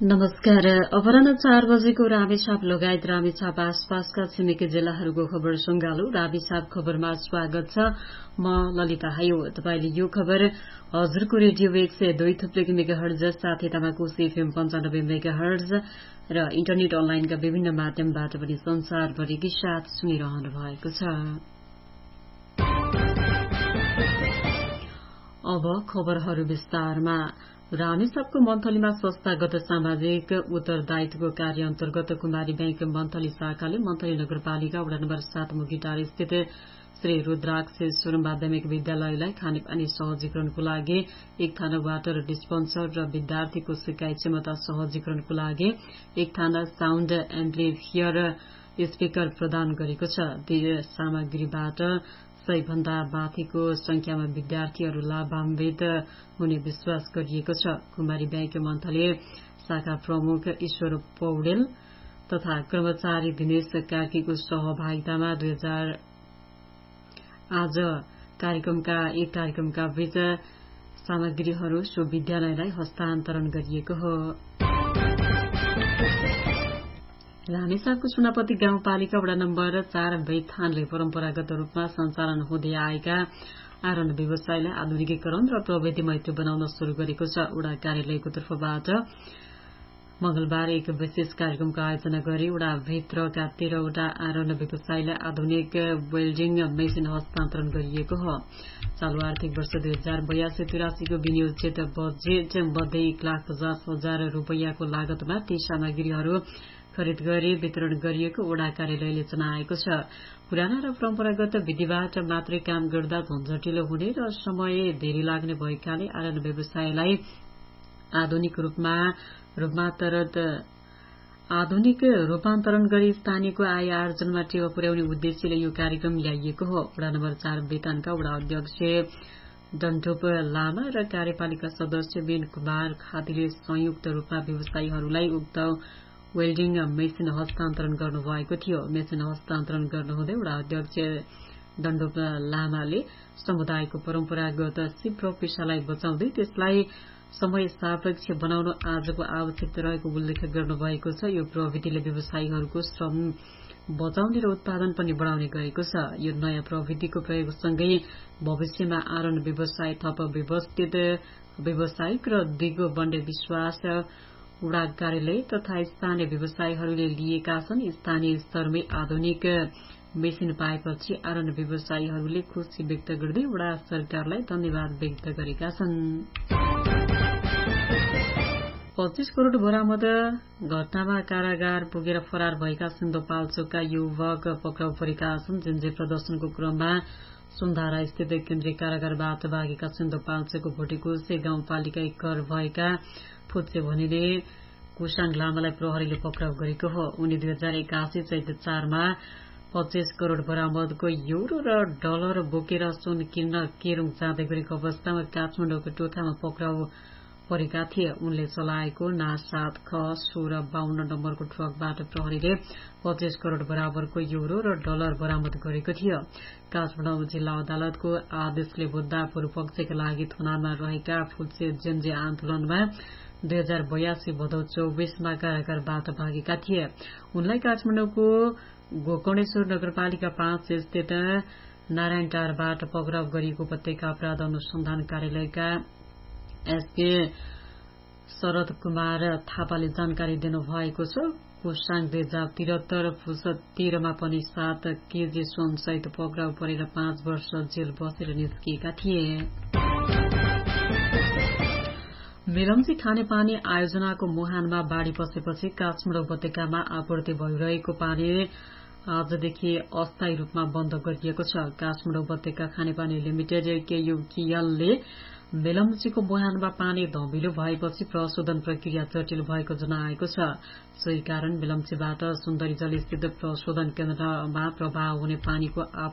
नमस्कार। अपराह्न 4 बजेको रामेछाप लगायत रामेछाप आसपासका छिमेकी जिल्लाहरूको खबर सुंगालो। रामेछाप खबरमा स्वागत छ। म ललिता हायो। तपाईले यो खबर हजुरको रेडियो 102 मेगाहर्ज साथै तमाकुसी एफएम 95 मेगाहर्ज र इन्टरनेट अनलाइनका विभिन्न माध्यमबाट पनि संसारभरिकै साथ सुनिरहनु भएको छ। अब खबरहरू विस्तारमा। रामेछापको मन्थलीमा संस्थागत सामाजिक उत्तरदायित्वको कार्य अन्तर्गत कुमारी बैंक मन्थली शाखाले मन्थली नगरपालिका वडा नम्बर 7 मुगीटार स्थित श्री रुद्राक्षेश्वर माध्यमिक विद्यालयलाई खानेपानी सहजीकरणको लागि एक थाना वाटर डिस्पेन्सर र विद्यार्थीको सिकाइ क्षमता सहजीकरणको लागि एक थाना साउन्ड एम्प्लिफियर स्पिकर प्रदान गरेको छ। ती सामग्रीबाट 100 भन्दा माथिको संख्यामा विद्यार्थीहरू लाभान्वित हुने विश्वास गरिएको छ। कुमारी बैंक मन्थली शाखा प्रमुख ईश्वर पौडेल तथा कर्मचारी दिनेश कार्कीको सहभागितामा आज एक कार्यक्रमका बीच सामग्रीहरू सो विद्यालयलाई हस्तान्तरण गरिएको हो। रामेछापको सुनापति गाउँपालिका वडा नम्बर 4 बैथानले परम्परागत रूपमा सञ्चालन हुँदै आएका आरन व्यवसायलाई आधुनिकीकरण र प्रविधि मैत्री बनाउन शुरू गरेको छ। वडा कार्यालयको तर्फबाट मंगलबार एक विशेष कार्यक्रमको आयोजना गरी वडा भित्रका 13 वटा आरन व्यवसायलाई आधुनिक वेल्डिङ मेसिन हस्तान्तरण गरिएको हो। चालू आर्थिक वर्ष 2082-83 को विनियोजित बजेट मध्ये 1,50,000 रुपैयाँको लागतमा ती सामग्रीहरू खरिद गरी वितरण गरिएको वडा कार्यालयले जनाएको छ। पुराना र परम्परागत विधिबाट मात्रै काम गर्दा झन्झटिलो हुने र समय धेरै लाग्ने भएकाले आरन व्यवसायलाई आधुनिक रूपान्तरण गरी स्थानीयको आय आर्जनमा टेवा पुर्याउने उद्देश्यले यो कार्यक्रम ल्याइएको हो। वडा नम्बर 4 बेतानका वडा अध्यक्ष डन्टोप लामा र कार्यपालिका सदस्य बेन कुमार खातीले संयुक्त रूपमा व्यवसायीहरूलाई उक्त वेल्डिङ मेसिन हस्तान्तरण गर्नुभएको थियो। मेसिन हस्तान्तरण गर्नुहुँदै वडा अध्यक्ष डन्डोप लामाले समुदायको परम्परागत सिप पेशालाई बचाउँदै त्यसलाई समय सापेक्ष बनाउन आजको आवश्यकता रहेको उल्लेख गर्नुभएको छ। यो प्रविधिले व्यवसायीहरूको श्रम बचाउने र उत्पादन पनि बढाउने गरेको छ। यो नयाँ प्रविधिको प्रयोगसँगै भविष्यमा आरन व्यवसाय थप व्यवस्थित व्यावसायिक र दिगो बन्ने विश्वास वडा कार्यालय तथा स्थानीय व्यवसायीहरूले लिएका छन्। स्थानीय स्तरमै आधुनिक मेसिन पाएपछि आरन व्यवसायीहरूले खुशी व्यक्त गर्दै वडा सरकारलाई धन्यवाद व्यक्त गरेका छन्। 25 करोड़ बरामद घटनामा कारागार पुगेर फरार भएका सिन्धुपाल्चोकका युवक पक्राउ परेका छन्। जिन्जे प्रदर्शनको क्रममा सुन्धारा स्थित केन्द्रीय कारागारबाट भागेका सिन्धुपाल्चोकको भोटेकोसे गाउँपालिका घर भएका फुच्चे भनिने कुसाङ लामालाई प्रहरीले पक्राउ गरेको हो। उनी 2081 चैत 4 मा 25 करोड़ बरामदको युरो र डलर बोकेर सुन किन्न केरुङ जाँदै गरेको अवस्थामा काठमाडौँको टोखामा पक्राउ परेका थिए। उनले चलाएको ना 7 ख 1652 नम्बरको ट्रकबाट प्रहरीले 25 करोड़ बराबरको युरो र डलर बरामद गरेको थियो। काठमाडौँ जिल्ला अदालतको आदेशले बुद्धा पूर्व पक्षका लागि थुनामा रहेका फुच्चे जेन्जे आन्दोलनमा 2082 भदौ 24 मा कारागारबाट भागेका थिए। उनलाई काठमाडौँको गोकर्णेश्वर नगरपालिका 5 स्थित नारायणटारबाट पक्राउ गरिएको उपत्यका अपराध अनुसन्धान कार्यालयका एसके शरद कुमार थापाले जानकारी दिनुभएको छ। कुसाङ 2073 पुस 13 मा पनि 7 केजी सुन सहित पक्राउ परेर 5 वर्ष जेल बसेर निस्किएका थिए। मेलम्ची खानेपानी आयोजनाको मुहानमा बाढ़ी पसेपछि काठमाडौँ उपत्यकामा आपूर्ति भइरहेको पानी आजदेखि अस्थायी रूपमा बन्द गरिएको छ। काठमाडौँ उपत्यका खानेपानी लिमिटेड केयुकिएलले मेलम्चीको मुहानमा पानी धमिलो भएपछि प्रशोधन प्रक्रिया जटिल भएको जनाएको छ। सोही कारण मेलम्चीबाट सुन्दरी जल स्थित प्रशोधन केन्द्रमा प्रवाह हुने पानीको